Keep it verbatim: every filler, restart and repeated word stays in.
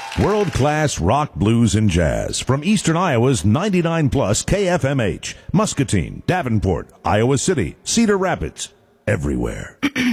World-class rock, blues, and jazz from Eastern Iowa's ninety-nine plus K F M H, Muscatine, Davenport, Iowa City, Cedar Rapids, everywhere.